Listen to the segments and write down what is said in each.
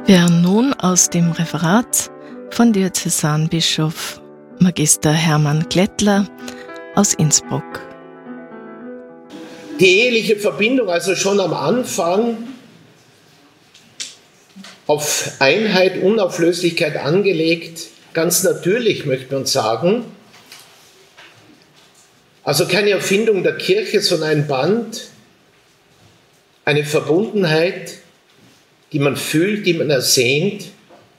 Wir hören nun aus dem Referat von Diözesanbischof Magister Hermann Glättler aus Innsbruck. Die eheliche Verbindung also schon am Anfang auf Einheit, Unauflöslichkeit angelegt, ganz natürlich, möchte man sagen. Also keine Erfindung der Kirche, sondern ein Band, eine Verbundenheit, die man fühlt, die man ersehnt.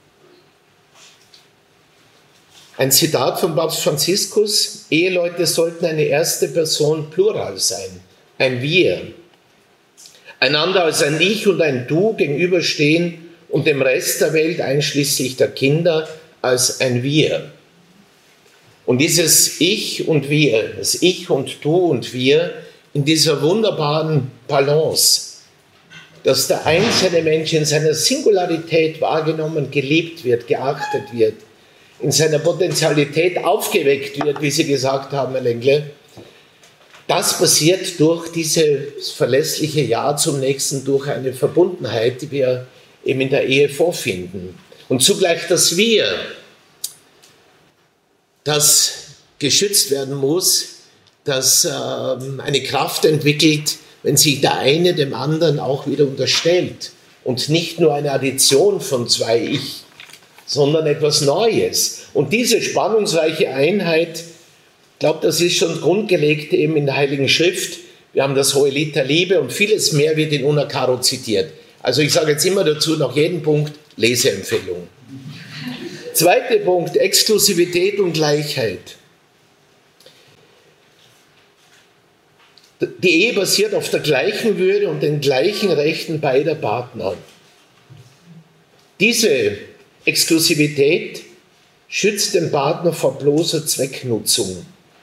Ein Zitat von Papst Franziskus: Eheleute sollten eine erste Person Plural sein, ein Wir. Einander als ein Ich und ein Du gegenüberstehen und dem Rest der Welt, einschließlich der Kinder, als ein Wir. Und dieses Ich und Wir, das Ich und Du und Wir, in dieser wunderbaren Balance, dass der einzelne Mensch in seiner Singularität wahrgenommen, geliebt wird, geachtet wird, in seiner Potentialität aufgeweckt wird, wie Sie gesagt haben, Herr Lengle. Das passiert durch dieses verlässliche Ja zum Nächsten, durch eine Verbundenheit, die wir eben in der Ehe vorfinden. Und zugleich das Wir, das geschützt werden muss, das eine Kraft entwickelt, wenn sich der eine dem anderen auch wieder unterstellt und nicht nur eine Addition von zwei Ich, sondern etwas Neues. Und diese spannungsreiche Einheit, ich glaube, das ist schon grundgelegt eben in der Heiligen Schrift. Wir haben das Hohelied der Liebe und vieles mehr wird in Una Caro zitiert. Also ich sage jetzt immer dazu, nach jedem Punkt Leseempfehlung. Zweiter Punkt, Exklusivität und Gleichheit. Die Ehe basiert auf der gleichen Würde und den gleichen Rechten beider Partner. Diese Exklusivität schützt den Partner vor bloßer Zwecknutzung.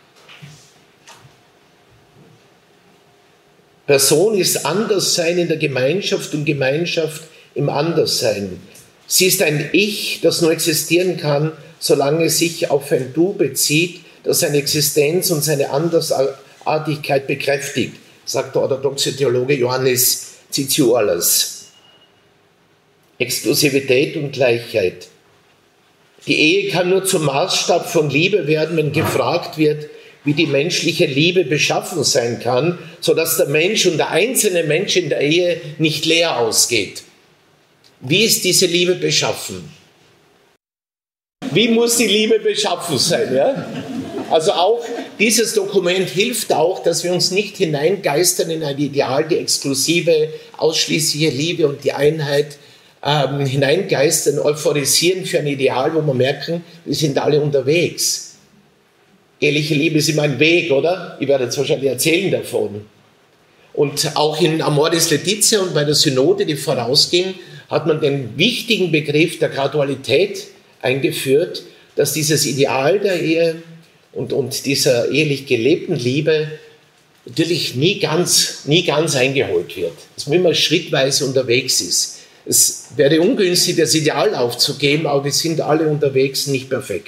Person ist Anderssein in der Gemeinschaft und Gemeinschaft im Anderssein. Sie ist ein Ich, das nur existieren kann, solange es sich auf ein Du bezieht, das seine Existenz und seine Andersartigkeit bekräftigt, sagt der orthodoxe Theologe Ioannis Tsitsioulas. Exklusivität und Gleichheit. Die Ehe kann nur zum Maßstab von Liebe werden, wenn gefragt wird, wie die menschliche Liebe beschaffen sein kann, sodass der Mensch und der einzelne Mensch in der Ehe nicht leer ausgeht. Wie ist diese Liebe beschaffen? Wie muss die Liebe beschaffen sein? Ja? Also auch dieses Dokument hilft auch, dass wir uns nicht hineingeistern in ein Ideal, die exklusive, ausschließliche Liebe und die Einheit hineingeistern, euphorisieren für ein Ideal, wo wir merken, wir sind alle unterwegs. Eheliche Liebe ist immer ein Weg, oder? Ich werde jetzt wahrscheinlich erzählen davon. Und auch in Amoris Laetitia und bei der Synode, die vorausging, hat man den wichtigen Begriff der Gradualität eingeführt, dass dieses Ideal der Ehe und dieser ehelich gelebten Liebe natürlich nie ganz eingeholt wird. Dass man immer schrittweise unterwegs ist. Es wäre ungünstig, das Ideal aufzugeben, aber wir sind alle unterwegs, nicht perfekt.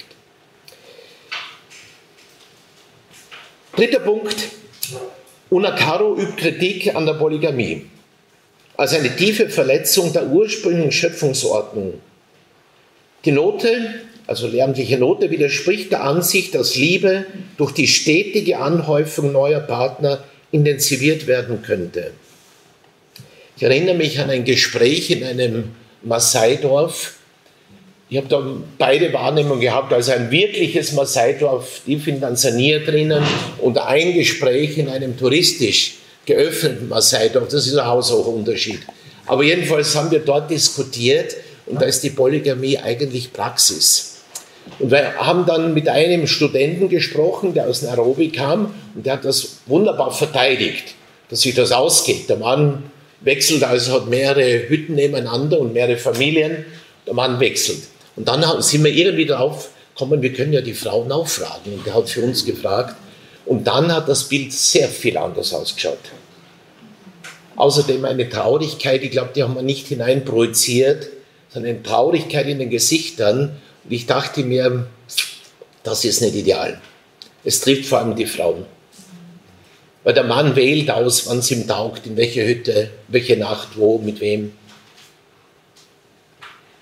Dritter Punkt. Una Caro übt Kritik an der Polygamie. Also eine tiefe Verletzung der ursprünglichen Schöpfungsordnung. Die Note, also lehramtliche Note, widerspricht der Ansicht, dass Liebe durch die stetige Anhäufung neuer Partner intensiviert werden könnte. Ich erinnere mich an ein Gespräch in einem Maasai-Dorf. Ich habe da beide Wahrnehmungen gehabt, also ein wirkliches Maasai-Dorf tief in Tansania drinnen und ein Gespräch in einem touristisch geöffneten Maasai-Dorf. Das ist ein haushoher Unterschied. Aber jedenfalls haben wir dort diskutiert und da ist die Polygamie eigentlich Praxis. Und wir haben dann mit einem Studenten gesprochen, der aus Nairobi kam und der hat das wunderbar verteidigt, dass sich das ausgeht. Der Mann wechselt, also hat mehrere Hütten nebeneinander und mehrere Familien. Der Mann wechselt. Und dann sind wir irgendwie drauf gekommen, wir können ja die Frauen auch fragen. Und der hat für uns gefragt. Und dann hat das Bild sehr viel anders ausgeschaut. Außerdem eine Traurigkeit, ich glaube, die haben wir nicht hineinprojiziert, sondern eine Traurigkeit in den Gesichtern. Und ich dachte mir, das ist nicht ideal. Es trifft vor allem die Frauen. Weil der Mann wählt aus, wann es ihm taugt, in welche Hütte, welche Nacht, wo, mit wem.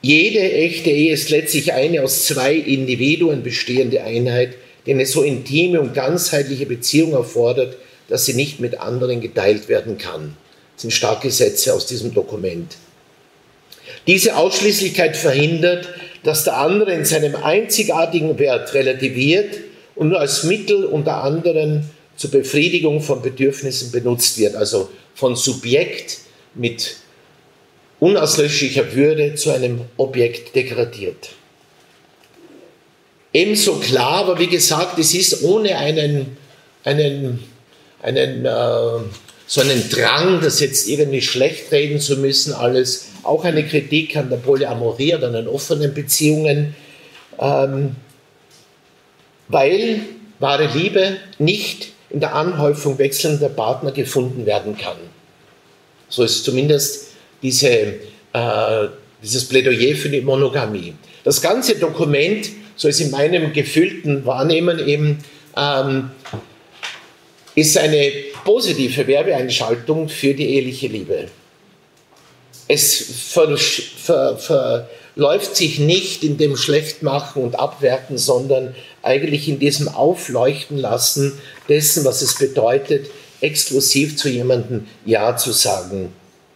Jede echte Ehe ist letztlich eine aus zwei Individuen bestehende Einheit, die eine so intime und ganzheitliche Beziehung erfordert, dass sie nicht mit anderen geteilt werden kann. Das sind starke Sätze aus diesem Dokument. Diese Ausschließlichkeit verhindert, dass der andere in seinem einzigartigen Wert relativiert und nur als Mittel unter anderem zur Befriedigung von Bedürfnissen benutzt wird, also von Subjekt mit unauslöschlicher Würde zu einem Objekt degradiert. Ebenso klar, aber wie gesagt, es ist ohne so einen Drang, das jetzt irgendwie schlecht reden zu müssen, alles, auch eine Kritik an der Polyamorie oder an den offenen Beziehungen, weil wahre Liebe nicht in der Anhäufung wechselnder Partner gefunden werden kann. So ist zumindest dieses Plädoyer für die Monogamie. Das ganze Dokument, so ist in meinem gefühlten Wahrnehmen eben, ist eine positive Werbeeinschaltung für die eheliche Liebe. Es verläuft sich nicht in dem Schlechtmachen und Abwerten, sondern eigentlich in diesem Aufleuchten lassen dessen, was es bedeutet, exklusiv zu jemandem Ja zu sagen.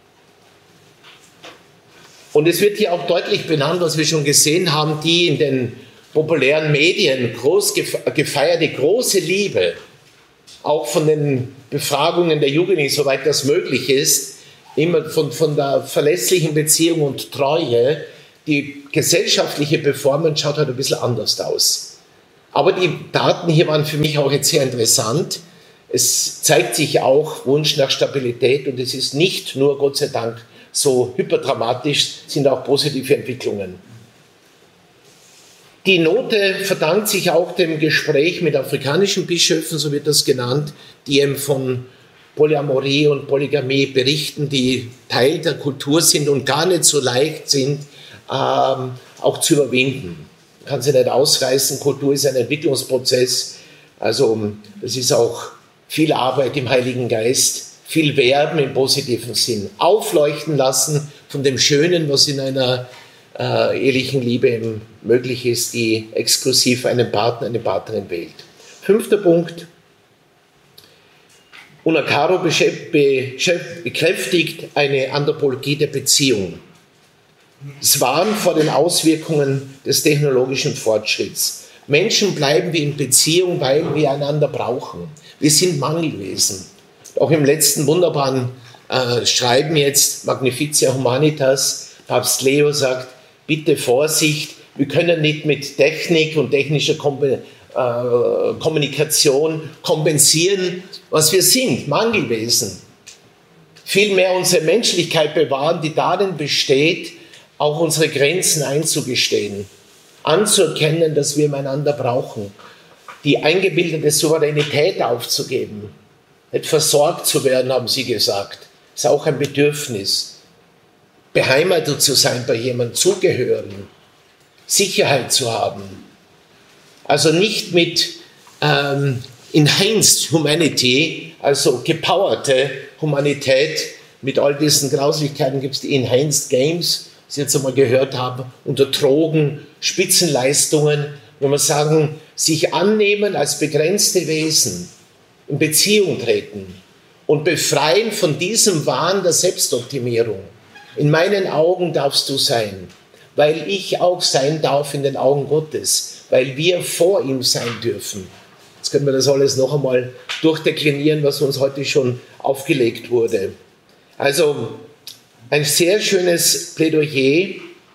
Und es wird hier auch deutlich benannt, was wir schon gesehen haben, die in den populären Medien groß gefeierte große Liebe, auch von den Befragungen der Jugendlichen, soweit das möglich ist, immer von der verlässlichen Beziehung und Treue. Die gesellschaftliche Performance schaut halt ein bisschen anders aus. Aber die Daten hier waren für mich auch jetzt sehr interessant. Es zeigt sich auch Wunsch nach Stabilität und es ist nicht nur, Gott sei Dank, so hyperdramatisch, sind auch positive Entwicklungen. Die Note verdankt sich auch dem Gespräch mit afrikanischen Bischöfen, so wird das genannt, die eben von Polyamorie und Polygamie berichten, die Teil der Kultur sind und gar nicht so leicht sind, auch zu überwinden. Man kann sie nicht ausreißen, Kultur ist ein Entwicklungsprozess, also das ist auch viel Arbeit im Heiligen Geist, viel Werben im positiven Sinn, aufleuchten lassen von dem Schönen, was in einer ehelichen Liebe eben möglich ist, die exklusiv einen Partner, eine Partnerin wählt. 5. Punkt. Unacaro bekräftigt eine Anthropologie der Beziehung. Es warnt vor den Auswirkungen des technologischen Fortschritts. Menschen bleiben wie in Beziehung, weil wir einander brauchen. Wir sind Mangelwesen. Auch im letzten wunderbaren Schreiben jetzt, Magnificia Humanitas, Papst Leo sagt, bitte Vorsicht, wir können nicht mit Technik und technischer Kommunikation kompensieren, was wir sind, Mangelwesen. Vielmehr unsere Menschlichkeit bewahren, die darin besteht, auch unsere Grenzen einzugestehen, anzuerkennen, dass wir einander brauchen, die eingebildete Souveränität aufzugeben, nicht versorgt zu werden, haben sie gesagt, ist auch ein Bedürfnis. Beheimatet zu sein bei jemandem, zugehören, Sicherheit zu haben. Also nicht mit Enhanced Humanity, also gepowerte Humanität, mit all diesen Grauslichkeiten gibt es die Enhanced Games, die Sie jetzt einmal gehört haben, unter Drogen, Spitzenleistungen, wo man sagen, sich annehmen als begrenzte Wesen, in Beziehung treten und befreien von diesem Wahn der Selbstoptimierung. In meinen Augen darfst du sein, weil ich auch sein darf in den Augen Gottes, weil wir vor ihm sein dürfen. Jetzt können wir das alles noch einmal durchdeklinieren, was uns heute schon aufgelegt wurde. Also ein sehr schönes Plädoyer,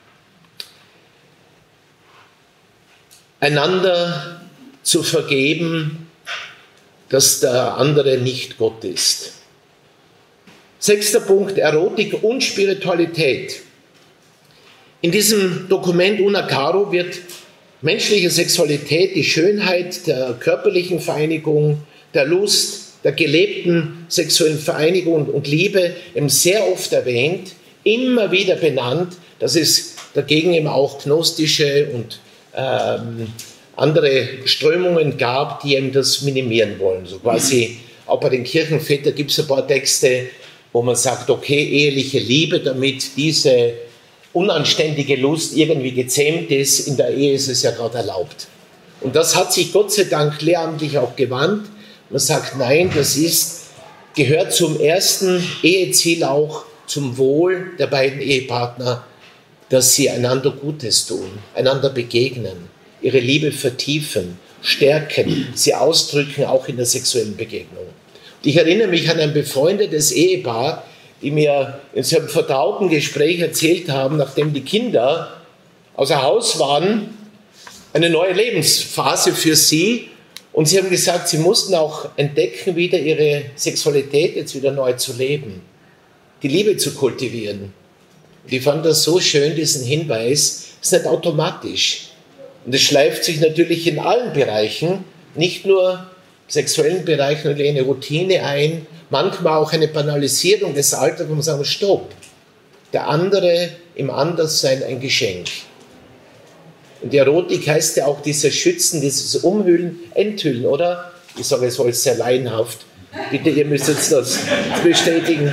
einander zu vergeben, dass der andere nicht Gott ist. 6. Punkt, Erotik und Spiritualität. In diesem Dokument Unacaro wird menschliche Sexualität, die Schönheit der körperlichen Vereinigung, der Lust, der gelebten sexuellen Vereinigung und Liebe eben sehr oft erwähnt, immer wieder benannt, dass es dagegen eben auch gnostische und andere Strömungen gab, die eben das minimieren wollen. So quasi auch bei den Kirchenvätern gibt es ein paar Texte, wo man sagt, okay, eheliche Liebe, damit diese unanständige Lust irgendwie gezähmt ist. In der Ehe ist es ja gerade erlaubt. Und das hat sich Gott sei Dank lehramtlich auch gewandt. Man sagt, nein, gehört zum ersten Eheziel auch, zum Wohl der beiden Ehepartner, dass sie einander Gutes tun, einander begegnen, ihre Liebe vertiefen, stärken, sie ausdrücken, auch in der sexuellen Begegnung. Und ich erinnere mich an ein befreundetes Ehepaar, die mir in so einem vertrauten Gespräch erzählt haben, nachdem die Kinder außer Haus waren, eine neue Lebensphase für sie. Und sie haben gesagt, sie mussten auch entdecken, wieder ihre Sexualität jetzt wieder neu zu leben, die Liebe zu kultivieren. Und ich fand das so schön, diesen Hinweis, es ist nicht automatisch. Und es schleift sich natürlich in allen Bereichen, nicht nur im sexuellen Bereich, nur eine Routine ein, manchmal auch eine Banalisierung des Alltags, wo man sagen, stopp, der andere im Anderssein ein Geschenk. Und die Erotik heißt ja auch dieses Schützen, dieses Umhüllen, Enthüllen, oder? Ich sage es wohl sehr laienhaft. Bitte, ihr müsst jetzt das bestätigen.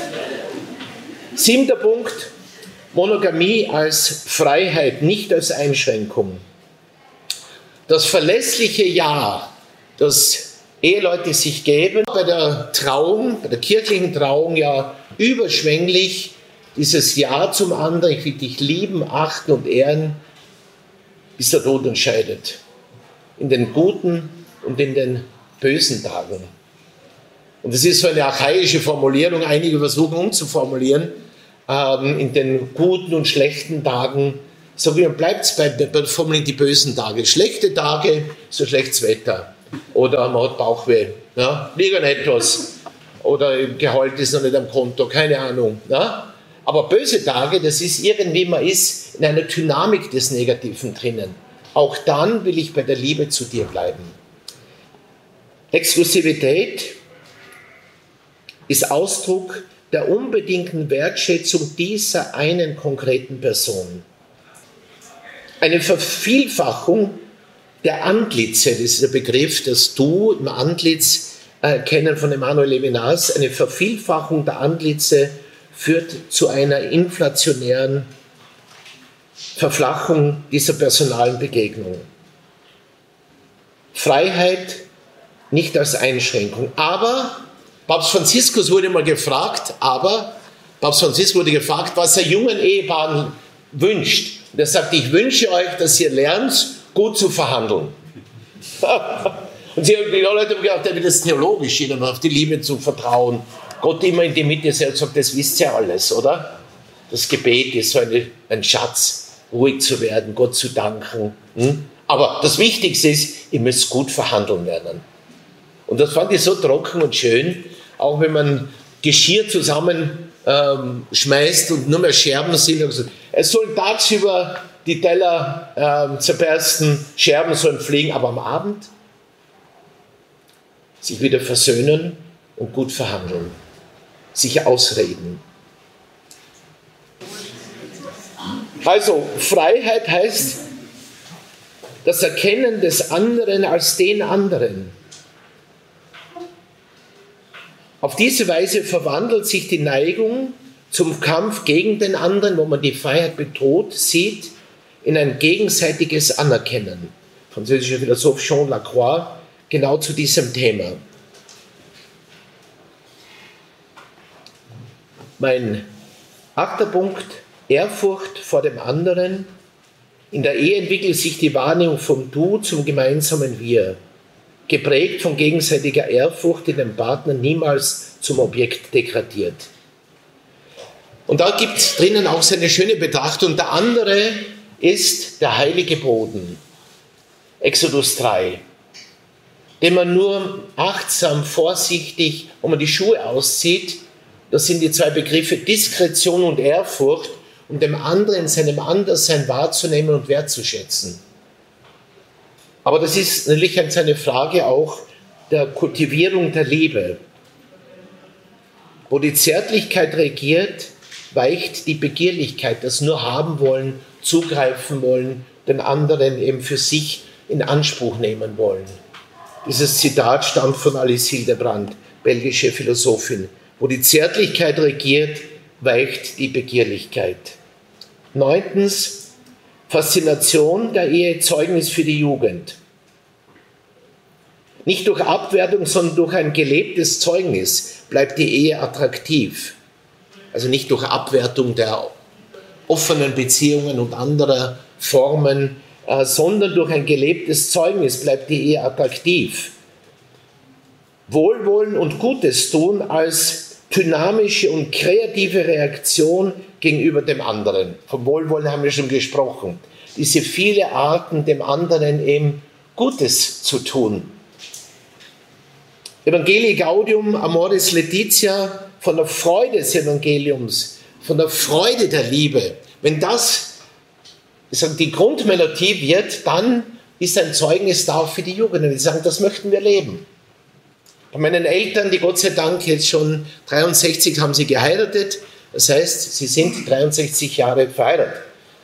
7. Punkt, Monogamie als Freiheit, nicht als Einschränkung. Das verlässliche Ja, das Eheleute sich geben, bei der Trauung, bei der kirchlichen Trauung ja überschwänglich, dieses Ja zum anderen, ich will dich lieben, achten und ehren, bis der Tod uns scheidet. In den guten und in den bösen Tagen. Und das ist so eine archaische Formulierung, einige versuchen umzuformulieren, in den guten und schlechten Tagen, so wie man bleibt es bei der Formel die bösen Tage. Schlechte Tage, so schlechtes Wetter. Oder man hat Bauchweh, ja? Liegt an etwas. Oder Gehalt ist noch nicht am Konto, keine Ahnung. Ja? Aber böse Tage, das ist irgendwie, man ist in einer Dynamik des Negativen drinnen. Auch dann will ich bei der Liebe zu dir bleiben. Exklusivität ist Ausdruck der unbedingten Wertschätzung dieser einen konkreten Person. Eine Vervielfachung der Antlitze, das ist der Begriff, das Du im Antlitz kennen von Emmanuel Levinas, eine Vervielfachung der Antlitze führt zu einer inflationären Verflachung dieser personalen Begegnung. Freiheit nicht als Einschränkung. Aber Papst Franziskus wurde mal gefragt, was er jungen Ehepaaren wünscht. Und er sagt, ich wünsche euch, dass ihr lernt, gut zu verhandeln. Und die Leute haben gedacht, er wird das theologisch, ihnen auf die Liebe zu vertrauen. Gott immer in die Mitte selbst sagt, das wisst ihr alles, oder? Das Gebet ist so ein Schatz, ruhig zu werden, Gott zu danken. Aber das Wichtigste ist, ihr müsst gut verhandeln lernen. Und das fand ich so trocken und schön, auch wenn man Geschirr zusammen schmeißt und nur mehr Scherben sind. Es sollen tagsüber die Teller zerbersten, Scherben sollen fliegen, aber am Abend sich wieder versöhnen und gut verhandeln, sich ausreden. Also Freiheit heißt das Erkennen des anderen als den anderen. Auf diese Weise verwandelt sich die Neigung zum Kampf gegen den anderen, wo man die Freiheit bedroht sieht, in ein gegenseitiges Anerkennen. Französischer Philosoph Jean Lacroix, genau zu diesem Thema. Mein 8. Punkt, Ehrfurcht vor dem anderen. In der Ehe entwickelt sich die Wahrnehmung vom Du zum gemeinsamen Wir, geprägt von gegenseitiger Ehrfurcht, die den Partner niemals zum Objekt degradiert. Und da gibt es drinnen auch seine schöne Betrachtung. Der andere ist der heilige Boden, Exodus 3, den man nur achtsam, vorsichtig, wenn man die Schuhe auszieht, das sind die zwei Begriffe Diskretion und Ehrfurcht, um dem anderen in seinem Anderssein wahrzunehmen und wertzuschätzen. Aber das ist natürlich eine Frage auch der Kultivierung der Liebe. Wo die Zärtlichkeit regiert, weicht die Begehrlichkeit, das nur haben wollen, zugreifen wollen, den anderen eben für sich in Anspruch nehmen wollen. Dieses Zitat stammt von Alice Hildebrand, belgische Philosophin. Wo die Zärtlichkeit regiert, weicht die Begehrlichkeit. 9. Faszination der Ehe, Zeugnis für die Jugend. Nicht durch Abwertung, sondern durch ein gelebtes Zeugnis bleibt die Ehe attraktiv. Also nicht durch Abwertung der offenen Beziehungen und anderer Formen, sondern durch ein gelebtes Zeugnis bleibt die Ehe attraktiv. Wohlwollen und Gutes tun als dynamische und kreative Reaktion gegenüber dem anderen. Vom Wohlwollen haben wir schon gesprochen. Diese viele Arten, dem anderen eben Gutes zu tun. Evangelii Gaudium, Amoris Laetitia, von der Freude des Evangeliums, von der Freude der Liebe. Wenn das die Grundmelodie wird, dann ist ein Zeugnis da auch für die Jugend. Die sagen, das möchten wir leben. Bei meinen Eltern, die Gott sei Dank jetzt schon 63 haben sie geheiratet, das heißt, sie sind 63 Jahre verheiratet.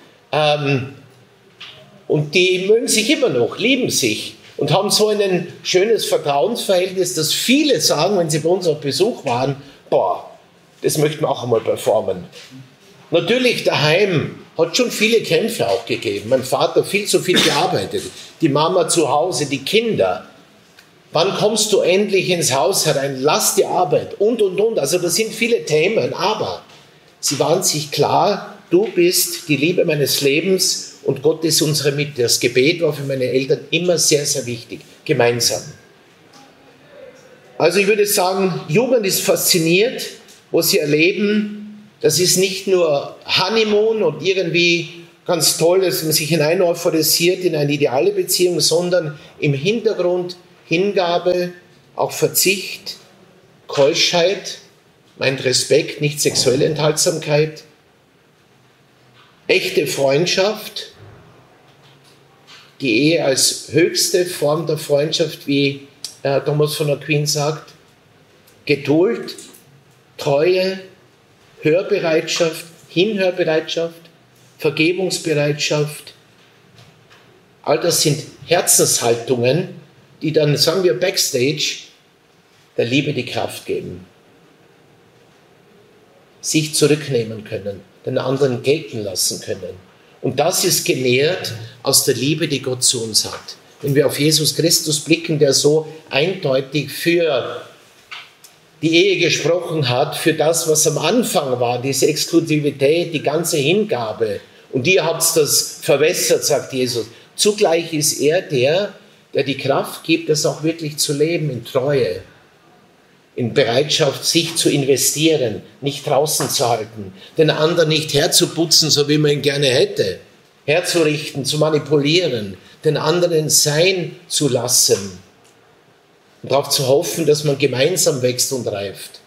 Und die mögen sich immer noch, lieben sich und haben so ein schönes Vertrauensverhältnis, dass viele sagen, wenn sie bei uns auf Besuch waren, boah, das möchten wir auch einmal performen. Natürlich daheim hat schon viele Kämpfe auch gegeben. Mein Vater viel zu viel gearbeitet, die Mama zu Hause, die Kinder. Wann kommst du endlich ins Haus herein? Lass die Arbeit und. Also das sind viele Themen, aber sie waren sich klar, du bist die Liebe meines Lebens und Gott ist unsere Mitte. Das Gebet war für meine Eltern immer sehr, sehr wichtig, gemeinsam. Also ich würde sagen, Jugend ist fasziniert, wo sie erleben, das ist nicht nur Honeymoon und irgendwie ganz toll, dass man sich hinein euphorisiert in eine ideale Beziehung, sondern im Hintergrund Hingabe, auch Verzicht, Keuschheit, meint Respekt, nicht sexuelle Enthaltsamkeit, echte Freundschaft, die Ehe als höchste Form der Freundschaft, wie Thomas von Aquin sagt, Geduld, Treue, Hörbereitschaft, Hinhörbereitschaft, Vergebungsbereitschaft. All das sind Herzenshaltungen, die dann, sagen wir, backstage der Liebe die Kraft geben. Sich zurücknehmen können, den anderen gelten lassen können. Und das ist genährt aus der Liebe, die Gott zu uns hat. Wenn wir auf Jesus Christus blicken, der so eindeutig für die Ehe gesprochen hat, für das, was am Anfang war, diese Exklusivität, die ganze Hingabe. Und ihr habt das verwässert, sagt Jesus. Zugleich ist er der die Kraft gibt, das auch wirklich zu leben, in Treue, in Bereitschaft, sich zu investieren, nicht draußen zu halten, den anderen nicht herzuputzen, so wie man ihn gerne hätte, herzurichten, zu manipulieren, den anderen sein zu lassen und darauf zu hoffen, dass man gemeinsam wächst und reift.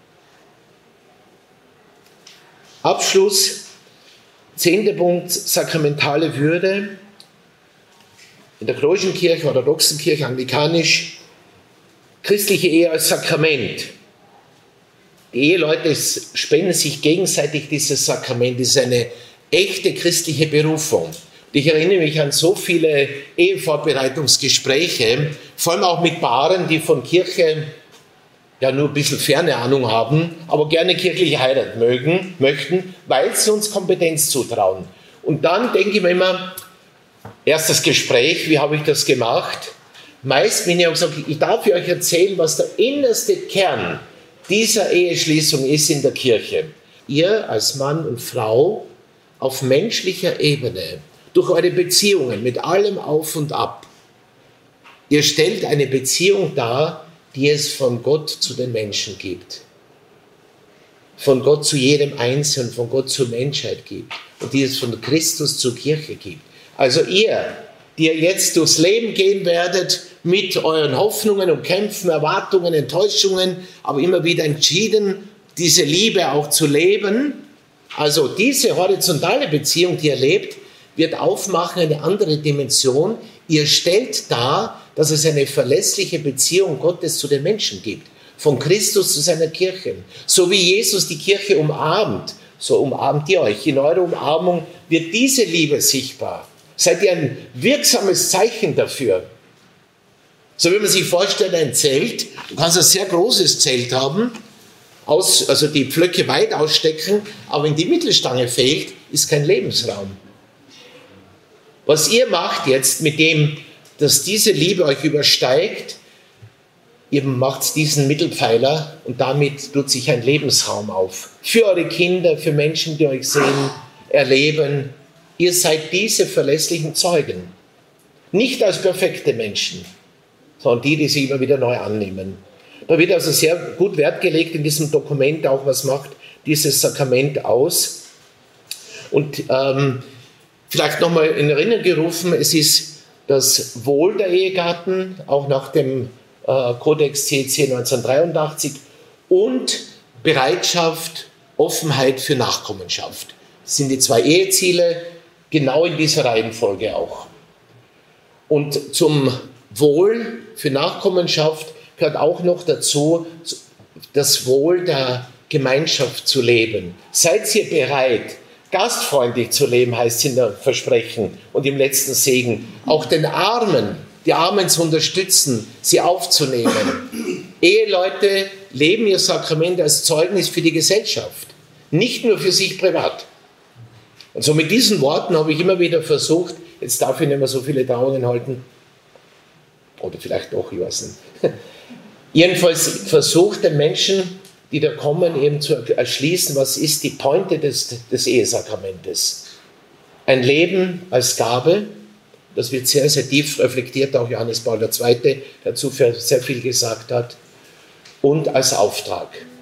Abschluss, 10. Punkt, sakramentale Würde. In der katholischen Kirche, orthodoxen Kirche, anglikanisch, christliche Ehe als Sakrament. Die Eheleute spenden sich gegenseitig dieses Sakrament. Das ist eine echte christliche Berufung. Und ich erinnere mich an so viele Ehevorbereitungsgespräche, vor allem auch mit Paaren, die von Kirche ja nur ein bisschen ferne Ahnung haben, aber gerne kirchliche Heirat möchten, weil sie uns Kompetenz zutrauen. Und dann denke ich mir immer, erstes Gespräch, wie habe ich das gemacht? Meist bin ich auch gesagt, ich darf euch erzählen, was der innerste Kern dieser Eheschließung ist in der Kirche. Ihr als Mann und Frau auf menschlicher Ebene, durch eure Beziehungen, mit allem Auf und Ab, ihr stellt eine Beziehung dar, die es von Gott zu den Menschen gibt. Von Gott zu jedem Einzelnen, von Gott zur Menschheit gibt. Und die es von Christus zur Kirche gibt. Also ihr, die ihr jetzt durchs Leben gehen werdet, mit euren Hoffnungen und Kämpfen, Erwartungen, Enttäuschungen, aber immer wieder entschieden, diese Liebe auch zu leben. Also diese horizontale Beziehung, die ihr lebt, wird aufmachen eine andere Dimension. Ihr stellt dar, dass es eine verlässliche Beziehung Gottes zu den Menschen gibt. Von Christus zu seiner Kirche. So wie Jesus die Kirche umarmt, so umarmt ihr euch. In eurer Umarmung wird diese Liebe sichtbar. Seid ihr ein wirksames Zeichen dafür? So wie man sich vorstellt, ein Zelt. Du kannst ein sehr großes Zelt haben, also die Pflöcke weit ausstecken, aber wenn die Mittelstange fehlt, ist kein Lebensraum. Was ihr macht jetzt mit dem, dass diese Liebe euch übersteigt, ihr macht diesen Mittelpfeiler und damit tut sich ein Lebensraum auf. Für eure Kinder, für Menschen, die euch sehen, erleben. Ihr seid diese verlässlichen Zeugen. Nicht als perfekte Menschen, sondern die sich immer wieder neu annehmen. Da wird also sehr gut Wert gelegt in diesem Dokument auch, was macht dieses Sakrament aus. Und vielleicht nochmal in Erinnerung gerufen, es ist das Wohl der Ehegatten, auch nach dem Kodex CEC 1983, und Bereitschaft, Offenheit für Nachkommenschaft. Das sind die 2 Eheziele, genau in dieser Reihenfolge auch. Und zum Wohl für Nachkommenschaft gehört auch noch dazu, das Wohl der Gemeinschaft zu leben. Seid ihr bereit, gastfreundlich zu leben, heißt es in der Versprechen und im letzten Segen, auch den Armen, die Armen zu unterstützen, sie aufzunehmen. Eheleute leben ihr Sakrament als Zeugnis für die Gesellschaft, nicht nur für sich privat. Und so mit diesen Worten habe ich immer wieder versucht, jetzt darf ich nicht mehr so viele Trauungen halten, oder vielleicht doch, ich weiß nicht. Jedenfalls versucht den Menschen, die da kommen, eben zu erschließen, was ist die Pointe des Ehesakramentes. Ein Leben als Gabe, das wird sehr, sehr tief reflektiert, auch Johannes Paul II. Dazu sehr viel gesagt hat, und als Auftrag.